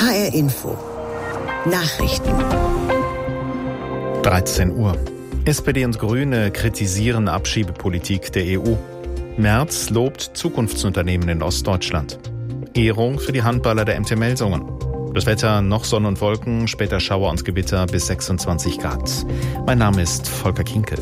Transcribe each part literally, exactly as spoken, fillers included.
H R Info. Nachrichten. dreizehn Uhr. S P D und Grüne kritisieren Abschiebepolitik der E U. Merz lobt Zukunftsunternehmen in Ostdeutschland. Ehrung für die Handballer der M T Melsungen. Das Wetter, noch Sonne und Wolken, später Schauer und Gewitter bis sechsundzwanzig Grad. Mein Name ist Volker Kinkel.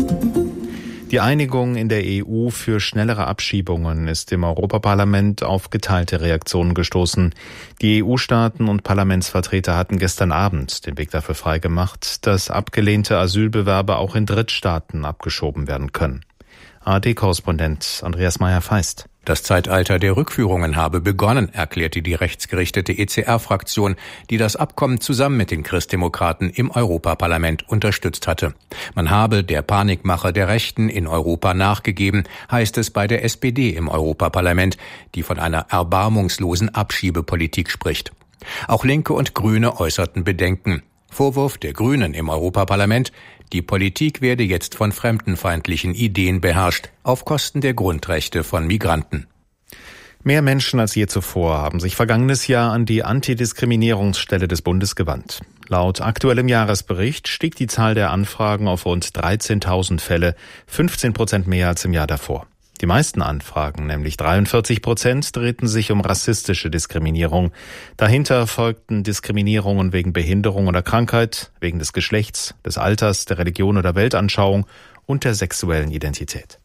Die Einigung in der E U für schnellere Abschiebungen ist im Europaparlament auf geteilte Reaktionen gestoßen. Die E U-Staaten und Parlamentsvertreter hatten gestern Abend den Weg dafür freigemacht, dass abgelehnte Asylbewerber auch in Drittstaaten abgeschoben werden können. A R D-Korrespondent Andreas Meyer-Feist. Das Zeitalter der Rückführungen habe begonnen, erklärte die rechtsgerichtete E C R-Fraktion, die das Abkommen zusammen mit den Christdemokraten im Europaparlament unterstützt hatte. Man habe der Panikmache der Rechten in Europa nachgegeben, heißt es bei der S P D im Europaparlament, die von einer erbarmungslosen Abschiebepolitik spricht. Auch Linke und Grüne äußerten Bedenken. Vorwurf der Grünen im Europaparlament: Die Politik werde jetzt von fremdenfeindlichen Ideen beherrscht, auf Kosten der Grundrechte von Migranten. Mehr Menschen als je zuvor haben sich vergangenes Jahr an die Antidiskriminierungsstelle des Bundes gewandt. Laut aktuellem Jahresbericht stieg die Zahl der Anfragen auf rund dreizehntausend Fälle, fünfzehn Prozent mehr als im Jahr davor. Die meisten Anfragen, nämlich dreiundvierzig Prozent, drehten sich um rassistische Diskriminierung. Dahinter folgten Diskriminierungen wegen Behinderung oder Krankheit, wegen des Geschlechts, des Alters, der Religion oder Weltanschauung und der sexuellen Identität.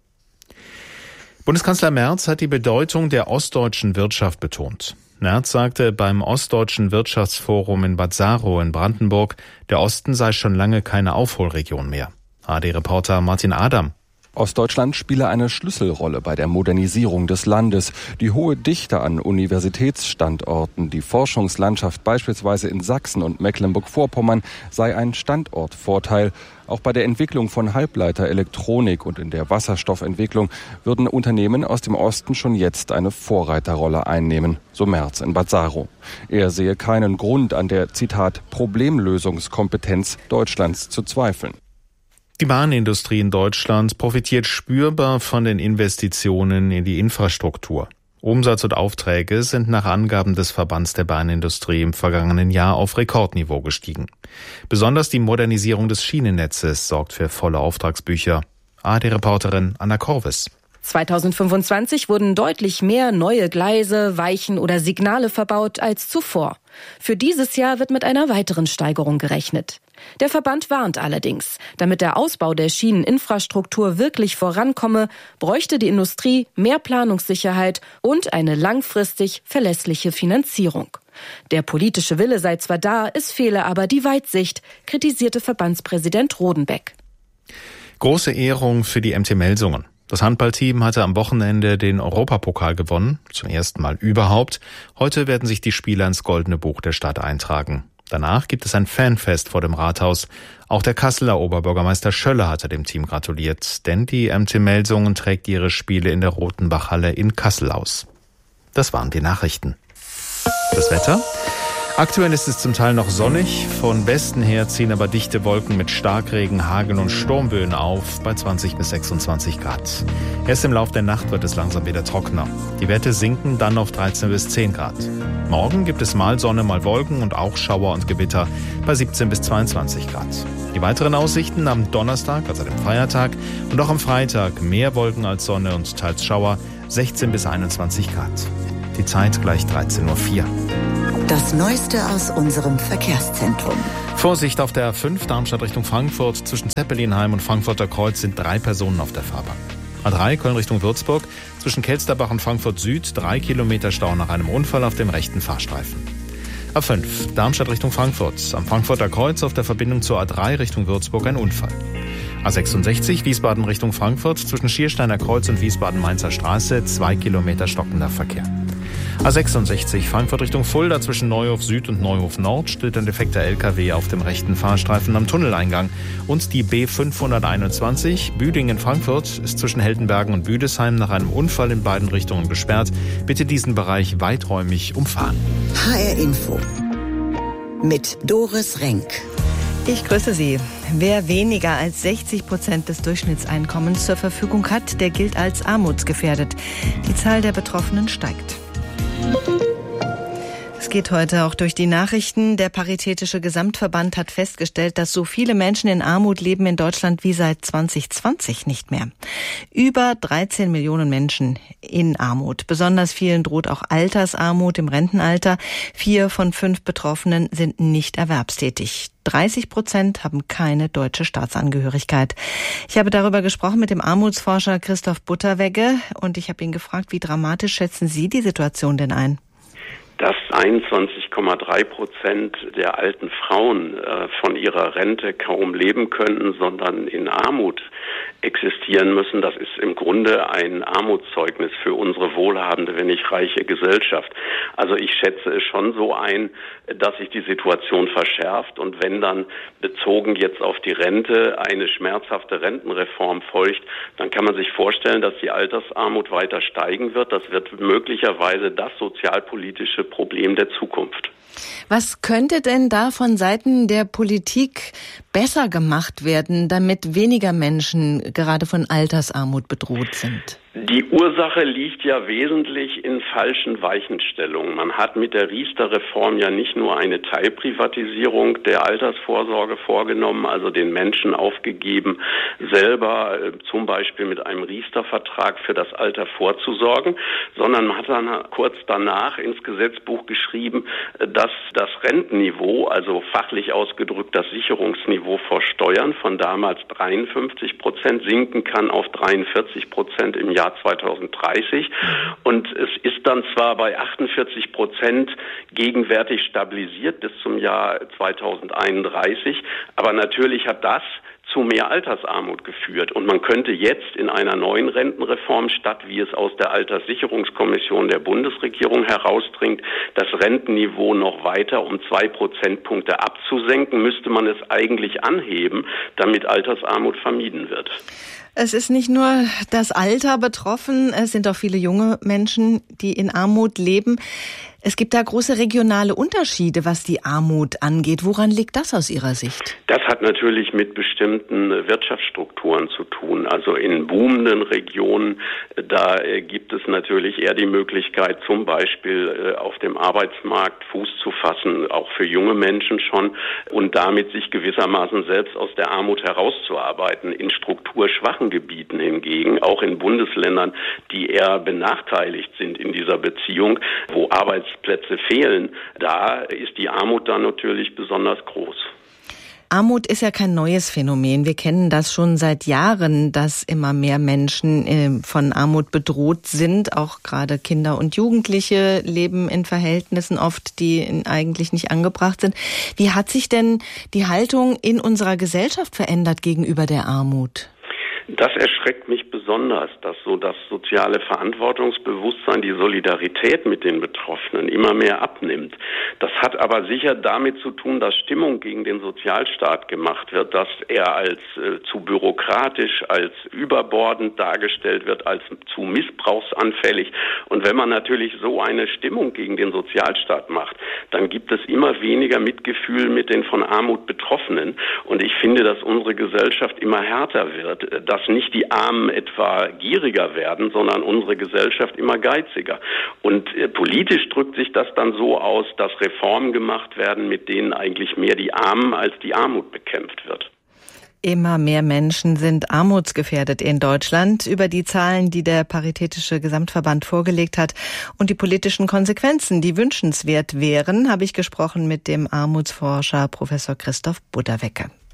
Bundeskanzler Merz hat die Bedeutung der ostdeutschen Wirtschaft betont. Merz sagte beim Ostdeutschen Wirtschaftsforum in Bad Saro in Brandenburg, der Osten sei schon lange keine Aufholregion mehr. A R D-Reporter Martin Adam. Ostdeutschland spiele eine Schlüsselrolle bei der Modernisierung des Landes. Die hohe Dichte an Universitätsstandorten, die Forschungslandschaft beispielsweise in Sachsen und Mecklenburg-Vorpommern sei ein Standortvorteil. Auch bei der Entwicklung von Halbleiterelektronik und in der Wasserstoffentwicklung würden Unternehmen aus dem Osten schon jetzt eine Vorreiterrolle einnehmen, so Merz in Bad Saro. Er sehe keinen Grund an der, Zitat, Problemlösungskompetenz Deutschlands zu zweifeln. Die Bahnindustrie in Deutschland profitiert spürbar von den Investitionen in die Infrastruktur. Umsatz und Aufträge sind nach Angaben des Verbands der Bahnindustrie im vergangenen Jahr auf Rekordniveau gestiegen. Besonders die Modernisierung des Schienennetzes sorgt für volle Auftragsbücher. A R D-Reporterin Anna Korvis. zweitausendfünfundzwanzig wurden deutlich mehr neue Gleise, Weichen oder Signale verbaut als zuvor. Für dieses Jahr wird mit einer weiteren Steigerung gerechnet. Der Verband warnt allerdings, damit der Ausbau der Schieneninfrastruktur wirklich vorankomme, bräuchte die Industrie mehr Planungssicherheit und eine langfristig verlässliche Finanzierung. Der politische Wille sei zwar da, es fehle aber die Weitsicht, kritisierte Verbandspräsident Rodenbeck. Große Ehrung für die M T Melsungen. Das Handballteam hatte am Wochenende den Europapokal gewonnen, zum ersten Mal überhaupt. Heute werden sich die Spieler ins Goldene Buch der Stadt eintragen. Danach gibt es ein Fanfest vor dem Rathaus. Auch der Kasseler Oberbürgermeister Schöller hatte dem Team gratuliert, denn die M T Melsungen trägt ihre Spiele in der Rotenbachhalle in Kassel aus. Das waren die Nachrichten. Das Wetter? Aktuell ist es zum Teil noch sonnig, von Westen her ziehen aber dichte Wolken mit Starkregen, Hagel und Sturmböen auf bei zwanzig bis sechsundzwanzig Grad. Erst im Lauf der Nacht wird es langsam wieder trockener. Die Werte sinken dann auf dreizehn bis zehn Grad. Morgen gibt es mal Sonne, mal Wolken und auch Schauer und Gewitter bei siebzehn bis zweiundzwanzig Grad. Die weiteren Aussichten am Donnerstag, also dem Feiertag, und auch am Freitag mehr Wolken als Sonne und teils Schauer, sechzehn bis einundzwanzig Grad. Die Zeit gleich dreizehn Uhr vier. Das Neueste aus unserem Verkehrszentrum. Vorsicht auf der A fünf Darmstadt Richtung Frankfurt. Zwischen Zeppelinheim und Frankfurter Kreuz sind drei Personen auf der Fahrbahn. A drei Köln Richtung Würzburg. Zwischen Kelsterbach und Frankfurt Süd drei Kilometer Stau nach einem Unfall auf dem rechten Fahrstreifen. A fünf Darmstadt Richtung Frankfurt. Am Frankfurter Kreuz auf der Verbindung zur A drei Richtung Würzburg ein Unfall. A sechsundsechzig Wiesbaden Richtung Frankfurt. Zwischen Schiersteiner Kreuz und Wiesbaden-Mainzer Straße zwei Kilometer stockender Verkehr. A sechsundsechzig Frankfurt Richtung Fulda zwischen Neuhof Süd und Neuhof Nord steht ein defekter L K W auf dem rechten Fahrstreifen am Tunneleingang. Und die B fünfhunderteinundzwanzig Büdingen-Frankfurt ist zwischen Heldenbergen und Büdesheim nach einem Unfall in beiden Richtungen gesperrt. Bitte diesen Bereich weiträumig umfahren. H R Info mit Doris Renk. Ich grüße Sie. Wer weniger als sechzig Prozent des Durchschnittseinkommens zur Verfügung hat, der gilt als armutsgefährdet. Die Zahl der Betroffenen steigt. Es geht heute auch durch die Nachrichten. Der Paritätische Gesamtverband hat festgestellt, dass so viele Menschen in Armut leben in Deutschland wie seit zwanzig zwanzig nicht mehr. Über dreizehn Millionen Menschen in Armut. Besonders vielen droht auch Altersarmut im Rentenalter. Vier von fünf Betroffenen sind nicht erwerbstätig. dreißig Prozent haben keine deutsche Staatsangehörigkeit. Ich habe darüber gesprochen mit dem Armutsforscher Christoph Butterwegge und ich habe ihn gefragt, wie dramatisch schätzen Sie die Situation denn ein? Dass einundzwanzig Komma drei Prozent der alten Frauen äh, von ihrer Rente kaum leben können, sondern in Armut existieren müssen, das ist im Grunde ein Armutszeugnis für unsere wohlhabende, wenn nicht reiche Gesellschaft. Also ich schätze es schon so ein, dass sich die Situation verschärft und wenn dann bezogen jetzt auf die Rente eine schmerzhafte Rentenreform folgt, dann kann man sich vorstellen, dass die Altersarmut weiter steigen wird. Das wird möglicherweise das sozialpolitische Problem der Zukunft. Was könnte denn da von Seiten der Politik besser gemacht werden, damit weniger Menschen gerade von Altersarmut bedroht sind? Die Ursache liegt ja wesentlich in falschen Weichenstellungen. Man hat mit der Riester-Reform ja nicht nur eine Teilprivatisierung der Altersvorsorge vorgenommen, also den Menschen aufgegeben, selber äh, zum Beispiel mit einem Riester-Vertrag für das Alter vorzusorgen, sondern man hat dann kurz danach ins Gesetzbuch geschrieben, dass das Rentenniveau, also fachlich ausgedrückt das Sicherungsniveau vor Steuern von damals dreiundfünfzig Prozent sinken kann auf dreiundvierzig Prozent im Jahr zweitausenddreißig und es ist dann zwar bei achtundvierzig Prozent gegenwärtig stabilisiert bis zum Jahr zweitausendeinunddreißig, aber natürlich hat das zu mehr Altersarmut geführt. Und man könnte jetzt in einer neuen Rentenreform, statt wie es aus der Alterssicherungskommission der Bundesregierung herausdringt, das Rentenniveau noch weiter um zwei Prozentpunkte abzusenken, müsste man es eigentlich anheben, damit Altersarmut vermieden wird. Es ist nicht nur das Alter betroffen, es sind auch viele junge Menschen, die in Armut leben. Es gibt da große regionale Unterschiede, was die Armut angeht. Woran liegt das aus Ihrer Sicht? Das hat natürlich mit bestimmten Wirtschaftsstrukturen zu tun. Also in boomenden Regionen, da gibt es natürlich eher die Möglichkeit, zum Beispiel auf dem Arbeitsmarkt Fuß zu fassen, auch für junge Menschen schon, und damit sich gewissermaßen selbst aus der Armut herauszuarbeiten. In strukturschwachen Gebieten hingegen, auch in Bundesländern, die eher benachteiligt sind in dieser Beziehung, wo Arbeits Plätze fehlen, da ist die Armut dann natürlich besonders groß. Armut ist ja kein neues Phänomen. Wir kennen das schon seit Jahren, dass immer mehr Menschen äh, von Armut bedroht sind. Auch gerade Kinder und Jugendliche leben in Verhältnissen oft, die eigentlich nicht angebracht sind. Wie hat sich denn die Haltung in unserer Gesellschaft verändert gegenüber der Armut? Das erschreckt mich besonders, dass so das soziale Verantwortungsbewusstsein, die Solidarität mit den Betroffenen immer mehr abnimmt. Das hat aber sicher damit zu tun, dass Stimmung gegen den Sozialstaat gemacht wird, dass er als äh, zu bürokratisch, als überbordend dargestellt wird, als zu missbrauchsanfällig. Und wenn man natürlich so eine Stimmung gegen den Sozialstaat macht, dann gibt es immer weniger Mitgefühl mit den von Armut Betroffenen. Und ich finde, dass unsere Gesellschaft immer härter wird, dass nicht die Armen etwa gieriger werden, sondern unsere Gesellschaft immer geiziger. Und äh, politisch drückt sich das dann so aus, dass Reformen gemacht werden, mit denen eigentlich mehr die Armen als die Armut bekämpft wird. Immer mehr Menschen sind armutsgefährdet in Deutschland. Über die Zahlen, die der Paritätische Gesamtverband vorgelegt hat und die politischen Konsequenzen, die wünschenswert wären, habe ich gesprochen mit dem Armutsforscher Professor Christoph Butterwegge.